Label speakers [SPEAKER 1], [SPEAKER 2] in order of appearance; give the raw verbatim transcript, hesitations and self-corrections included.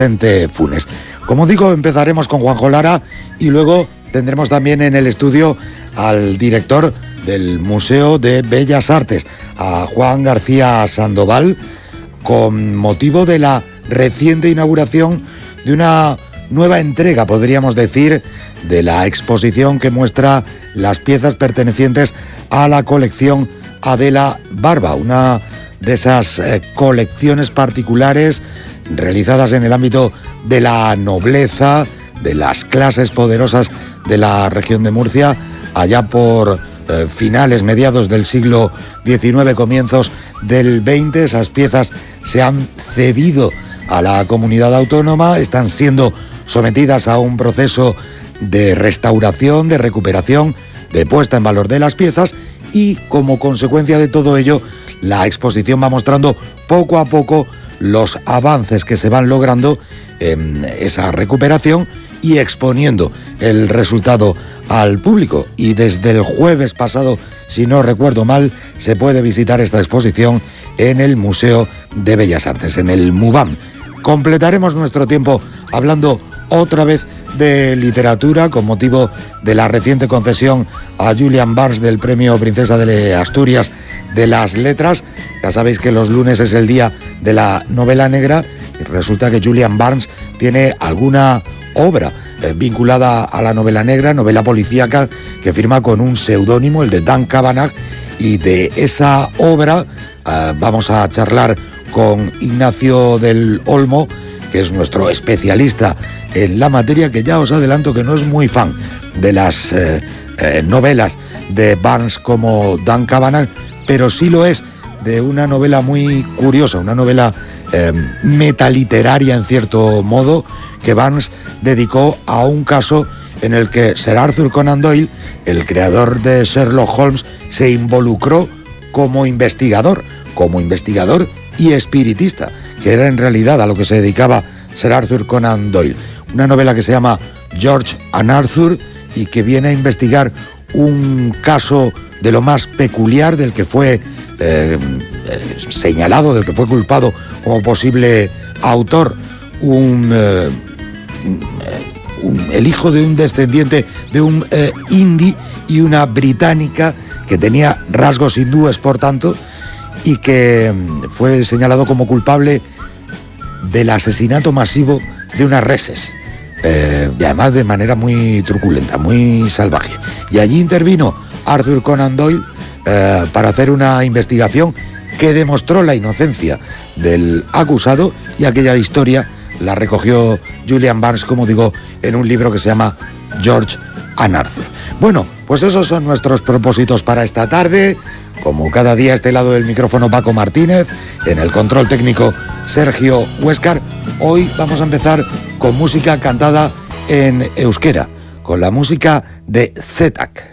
[SPEAKER 1] Funes. Como digo, empezaremos con Juanjo Lara y luego tendremos también en el estudio al director del Museo de Bellas Artes, a Juan García Sandoval, con motivo de la reciente inauguración de una nueva entrega, podríamos decir, de la exposición que muestra las piezas pertenecientes a la colección Adela Barba, una de esas eh, colecciones particulares realizadas en el ámbito de la nobleza, de las clases poderosas de la región de Murcia, allá por eh, finales, mediados del siglo diecinueve, comienzos del veinte. Esas piezas se han cedido a la comunidad autónoma, están siendo sometidas a un proceso de restauración, de recuperación, de puesta en valor de las piezas, y como consecuencia de todo ello, la exposición va mostrando poco a poco los avances que se van logrando en esa recuperación y exponiendo el resultado al público. Y desde el jueves pasado, si no recuerdo mal, se puede visitar esta exposición en el Museo de Bellas Artes, en el MUBAM. Completaremos nuestro tiempo hablando otra vez de literatura con motivo de la reciente concesión a Julian Barnes del Premio Princesa de Asturias de las Letras. Ya sabéis que los lunes es el día de la novela negra y resulta que Julian Barnes tiene alguna obra eh, vinculada a la novela negra, novela policíaca, que firma con un seudónimo, el de Dan Cavanagh, y de esa obra eh, vamos a charlar con Ignacio del Olmo, que es nuestro especialista en la materia, que ya os adelanto que no es muy fan de las eh, eh, novelas de Barnes como Dan Cavanagh, pero sí lo es de una novela muy curiosa, una novela eh, metaliteraria en cierto modo, que Barnes dedicó a un caso en el que Sir Arthur Conan Doyle, el creador de Sherlock Holmes, se involucró como investigador, como investigador y espiritista, que era en realidad a lo que se dedicaba Sir Arthur Conan Doyle. Una novela que se llama George and Arthur y que viene a investigar un caso de lo más peculiar, del que fue eh, señalado, del que fue culpado como posible autor, un, eh, un, el hijo de un descendiente de un eh, hindi y una británica que tenía rasgos hindúes, por tanto, y que fue señalado como culpable del asesinato masivo de unas reses, eh, y además de manera muy truculenta, muy salvaje. Y allí intervino Arthur Conan Doyle eh, para hacer una investigación que demostró la inocencia del acusado, y aquella historia la recogió Julian Barnes, como digo, en un libro que se llama George and Arthur. Bueno, pues esos son nuestros propósitos para esta tarde. Como cada día, a este lado del micrófono Paco Martínez, en el control técnico Sergio Huéscar. Hoy vamos a empezar con música cantada en euskera, con la música de Zetak.